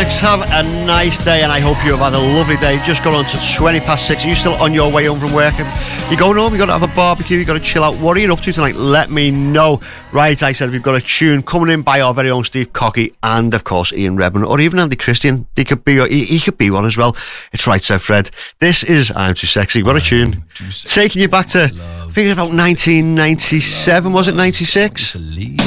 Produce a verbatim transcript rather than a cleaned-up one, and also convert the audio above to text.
six. Have a nice day, and I hope you have had a lovely day. Just got on to twenty past six. Are you still on your way home from work? You going home? You got to have a barbecue? You got to chill out? What are you up to tonight? Let me know. Right, I said we've got a tune coming in by our very own Steve Cocky and, of course, Ian Redmond, or even Andy Christian. He could be, he, he could be one as well. It's right, Sir Fred. This is I'm Too Sexy. What a tune! Taking you back to, I think about nineteen ninety-seven. Was it ninety-six?